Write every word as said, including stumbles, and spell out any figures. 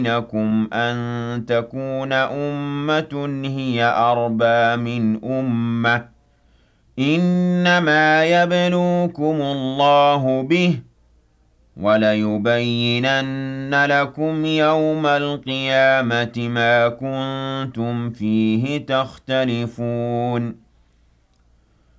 بَيْنَكُمْ أَن تَكُونَ أُمَّةٌ هِيَ أَرْبَىٰ مِنْ أُمَّةٍ ۚ إِنَّمَا يَبْلُوكُمُ اللَّهُ بِهِ ۚ وَلَيُبَيِّنَنَّ لَكُمْ يَوْمَ الْقِيَامَةِ مَا كُنتُمْ فِيهِ تَخْتَلِفُونَ